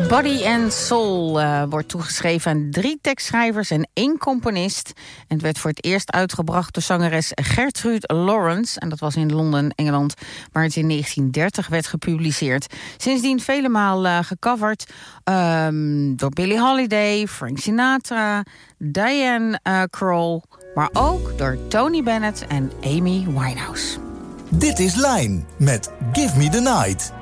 Body and Soul wordt toegeschreven aan 3 tekstschrijvers en 1 componist. En het werd voor het eerst uitgebracht door zangeres Gertrude Lawrence. En dat was in Londen, Engeland, waar het in 1930 werd gepubliceerd. Sindsdien vele maal gecoverd door Billie Holiday, Frank Sinatra, Diane Krall, maar ook door Tony Bennett en Amy Winehouse. Dit is Line met Give Me the Night.